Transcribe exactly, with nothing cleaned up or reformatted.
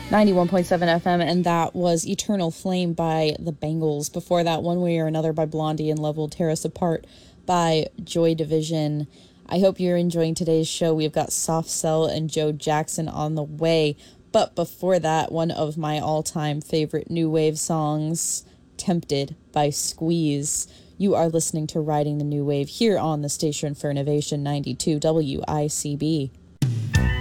ninety-one point seven F M, and that was Eternal Flame by the Bangles. Before that, One Way or Another by Blondie and Love Will Tear Us Apart by Joy Division. I hope you're enjoying today's show. We've got Soft Cell and Joe Jackson on the way. But before that, one of my all-time favorite new wave songs, Tempted by Squeeze. You are listening to Riding the New Wave here on the station for Innovation ninety-two W I C B.